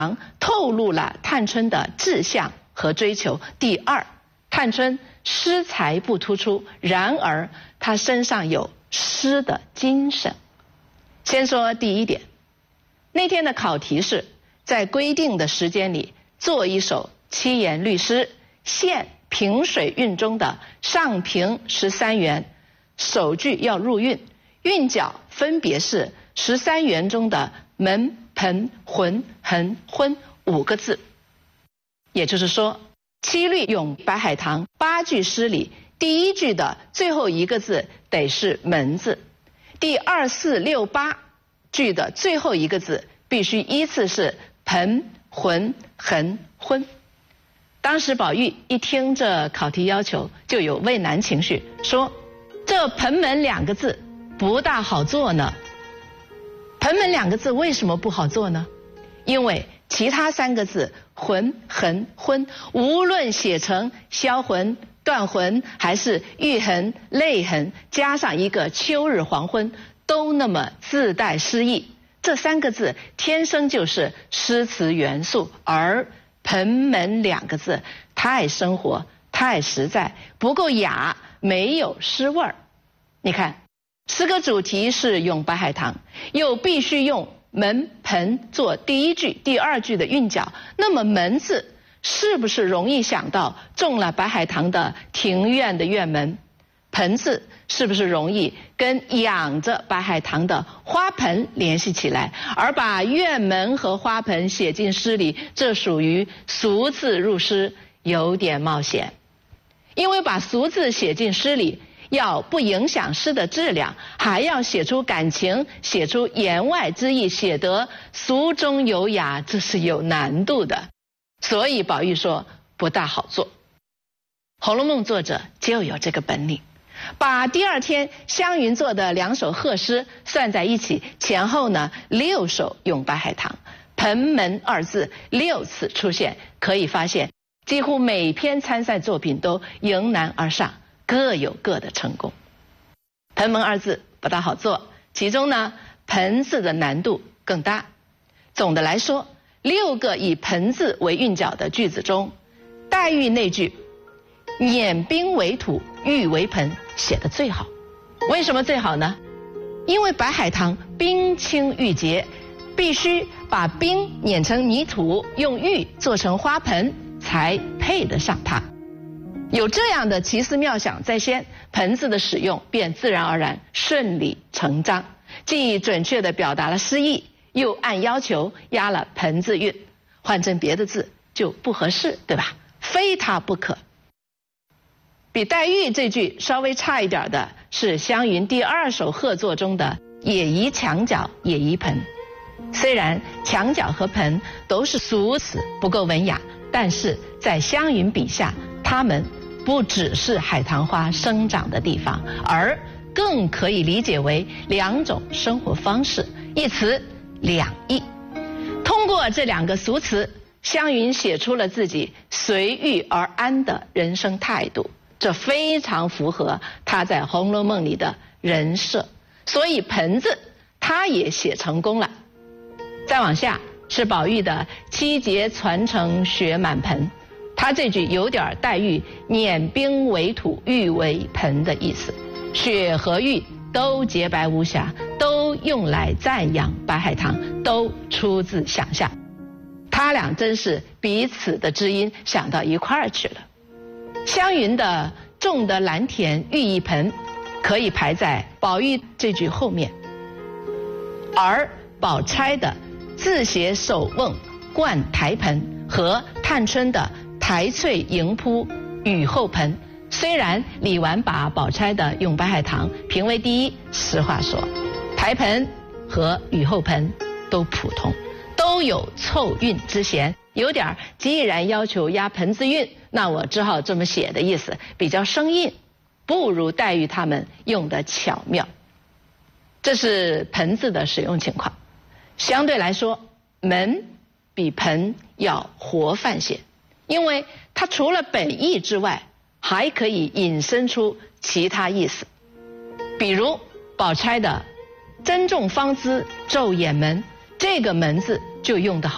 透露了探春的志向和追求。第二，探春诗才不突出，然而她身上有诗的精神。先说第一点，那天的考题是在规定的时间里做一首7言律诗，现平水韵中的上平13元，首句要入韵，韵脚分别是13元中的门、盆、浑、横、昏5个字。也就是说，7律咏白海棠8句诗里，第1句的最后1个字得是门字，第2、4、6、8句的最后1个字必须依次是盆、浑、横、昏。当时宝玉一听这考题要求，就有畏难情绪，说这盆门2个字不大好做呢。盆门2个字为什么不好做呢？因为其他3个字浑、横、昏，无论写成销魂、断魂还是玉痕、泪痕，加上一个秋日黄昏，都那么自带诗意。这3个字天生就是诗词元素，而盆门2个字太生活、太实在，不够雅，没有诗味儿。你看，诗歌主题是咏白海棠，又必须用门、盆做第1句、第2句的韵脚，那么门字是不是容易想到中了白海棠的庭院的院门？盆字是不是容易跟养着白海棠的花盆联系起来？而把院门和花盆写进诗里，这属于俗字入诗，有点冒险。因为把俗字写进诗里，要不影响诗的质量，还要写出感情，写出言外之意，写得俗中有雅，这是有难度的。所以宝玉说不大好做。《红楼梦》作者就有这个本领，把第2天湘云做的2首贺诗算在一起，前后呢6首咏白海棠，盆门2字6次出现，可以发现几乎每篇参赛作品都迎难而上，各有各的成功。盆门2字不大好做，其中呢盆字的难度更大。总的来说，6个以盆字为韵脚的句子中，黛玉那句碾冰为土，玉为盆写得最好。为什么最好呢？因为白海棠冰清玉洁，必须把冰碾成泥土，用玉做成花盆，才配得上它。有这样的奇思妙想在先，盆字的使用便自然而然顺理成章，既准确地表达了诗意，又按要求押了盆字韵，换成别的字就不合适，对吧？非它不可。比黛玉这句稍微差一点的是湘云第2首贺作中的也宜墙角也宜盆。虽然墙角和盆都是俗词，不够文雅，但是在湘云笔下，它们不只是海棠花生长的地方，而更可以理解为2种生活方式，一词2意。通过这2个俗词，湘云写出了自己随遇而安的人生态度，这非常符合她在《红楼梦》里的人设，所以盆字她也写成功了。再往下是宝玉的7节传承雪满盆，他这句有点黛玉碾冰为土，玉为盆的意思，雪和玉都洁白无瑕，都用来赞扬白海棠，都出自想象。他俩真是彼此的知音想到一块儿去了。湘云的种得蓝田玉一盆可以排在宝玉这句后面，而宝钗的自写手瓮灌台盆和探春的台翠迎扑雨后盆，虽然李纨把宝钗的咏白海棠评为第1，实话说台盆和雨后盆都普通，都有凑韵之嫌，有点既然要求押盆字韵，那我只好这么写的意思，比较生硬，不如黛玉他们用的巧妙。这是盆字的使用情况。相对来说，门比盆要活泛些，因为它除了本意之外，还可以引申出其他意思。比如宝钗的珍重芳姿昼掩门，这个门字就用得好，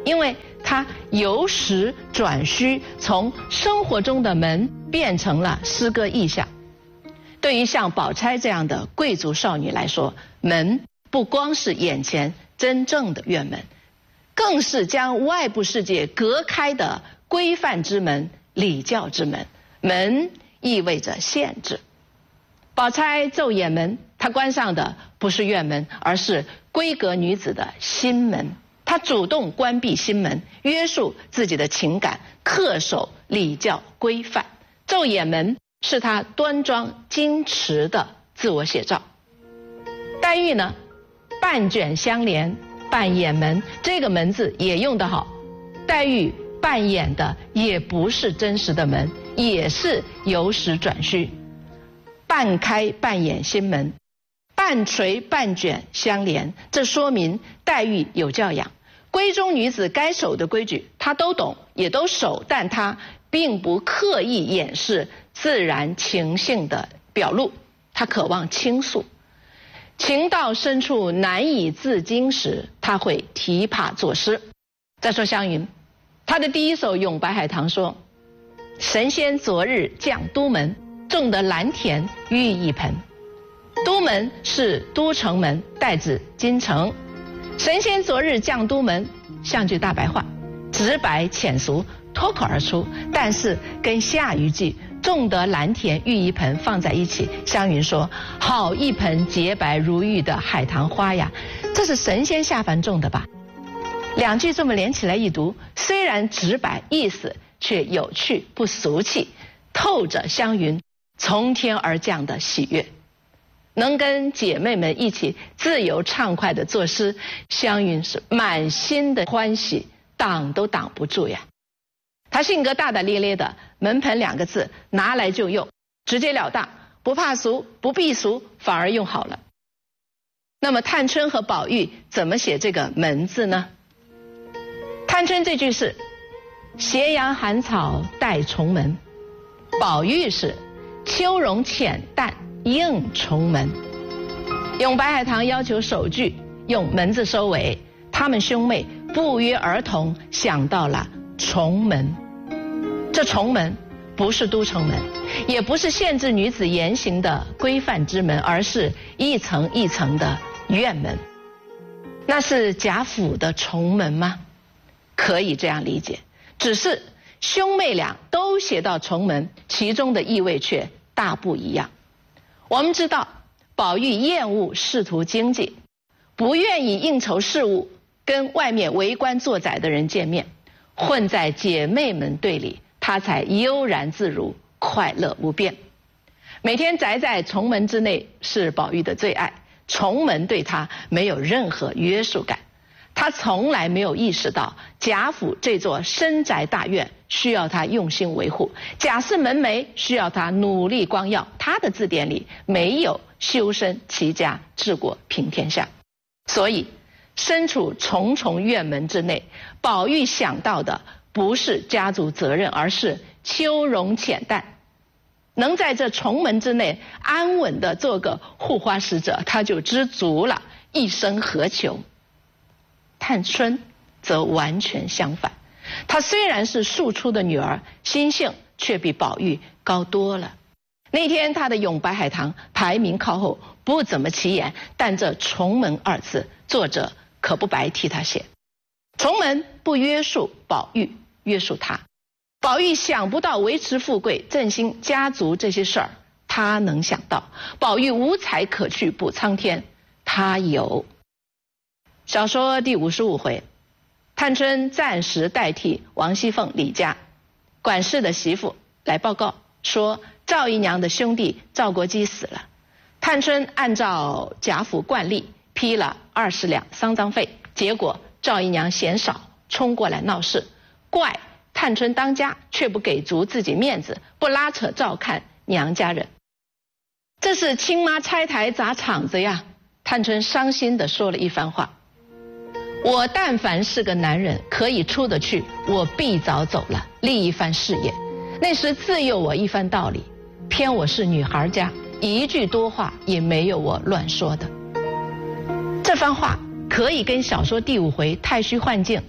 因为它由实转虚，从生活中的门变成了诗歌意象。对于像宝钗这样的贵族少女来说，门不光是眼前真正的院门，更是将外部世界隔开的规范之门、礼教之门。门意味着限制。宝钗奏掩门，她关上的不是院门，而是闺阁女子的心门。她主动关闭心门，约束自己的情感，恪守礼教规范。奏掩门是她端庄矜持的自我写照。黛玉呢，半卷相连，半掩门，这个门字也用得好。黛玉扮演的也不是真实的门，也是由实转虚，半开半掩心门，半垂半卷相连。这说明黛玉有教养，闺中女子该守的规矩她都懂，也都守，但她并不刻意掩饰自然情性的表露，她渴望倾诉。情到深处难以自禁时，她会提帕作诗。再说湘云，她的第一首《咏白海棠》说：神仙昨日降都门，种得蓝田玉一盆。都门是都城门，代指京城。神仙昨日降都门，像句大白话，直白浅俗，脱口而出，但是跟下一句种得蓝田玉一盆放在一起，湘云说：好一盆洁白如玉的海棠花呀，这是神仙下凡种的吧？两句这么连起来一读，虽然直白，意思却有趣不俗气，透着湘云从天而降的喜悦。能跟姐妹们一起自由畅快地作诗，湘云是满心的欢喜，挡都挡不住呀。她性格大大咧咧的，门盆两个字拿来就用，直截了当，不怕俗，不避俗，反而用好了。那么探春和宝玉怎么写这个门字呢？探春这句是斜阳寒草带重门，宝玉是秋容浅淡映重门。咏白海棠要求首句用门字收尾，他们兄妹不约而同想到了重门。这重门不是都城门，也不是限制女子言行的规范之门，而是一层一层的院门。那是贾府的重门吗？可以这样理解，只是兄妹俩都写到重门，其中的意味却大不一样。我们知道宝玉厌恶仕途经济，不愿意应酬事务，跟外面为官作宰的人见面，混在姐妹们队里，他才悠然自如，快乐无边。每天宅在重门之内是宝玉的最爱，重门对他没有任何约束感。他从来没有意识到贾府这座深宅大院需要他用心维护，贾氏门楣需要他努力光耀。他的字典里没有修身齐家治国平天下。所以身处重重院门之内，宝玉想到的不是家族责任，而是秋容浅淡。能在这重门之内安稳地做个护花使者，他就知足了，一生何求？探春则完全相反，她虽然是庶出的女儿，心性却比宝玉高多了。那天她的《咏白海棠》排名靠后，不怎么起眼，但这重门二字，作者可不白替她写。重门不约束宝玉，约束他。宝玉想不到维持富贵、振兴家族这些事儿，他能想到。宝玉无才可去补苍天，他有。小说第55回，探春暂时代替王熙凤李家管事的媳妇来报告，说赵姨娘的兄弟赵国基死了。探春按照贾府惯例批了20两丧葬费，结果赵姨娘嫌少，冲过来闹事，怪探春当家却不给足自己面子，不拉扯照看娘家人。这是亲妈拆台砸场子呀！探春伤心地说了一番话。我但凡是个男人，可以出得去，我必早走了，立一番事业。那时自有我一番道理，偏我是女孩家，一句多话也没有我乱说的。这番话可以跟小说第5回太虚幻境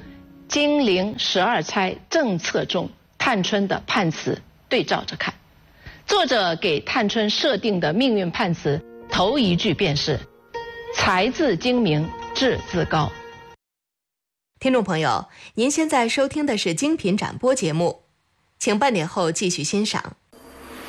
金陵12钗政策中探春的判词对照着看。作者给探春设定的命运判词头一句便是才自精明，志自高。 听众朋友，您现在收听的是精品展播节目，请半点后继续欣赏。